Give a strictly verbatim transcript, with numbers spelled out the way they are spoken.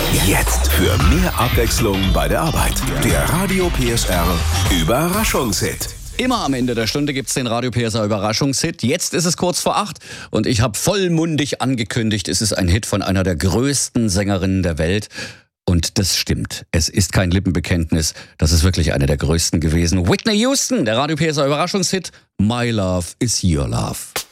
Jetzt für mehr Abwechslung bei der Arbeit. Der Radio P S R Überraschungshit. Immer am Ende der Stunde gibt's den Radio P S R Überraschungshit. Jetzt ist es kurz vor acht und ich habe vollmundig angekündigt, es ist ein Hit von einer der größten Sängerinnen der Welt. Und das stimmt. Es ist kein Lippenbekenntnis. Das ist wirklich eine der größten gewesen. Whitney Houston, der Radio P S R Überraschungshit. My Love is Your Love.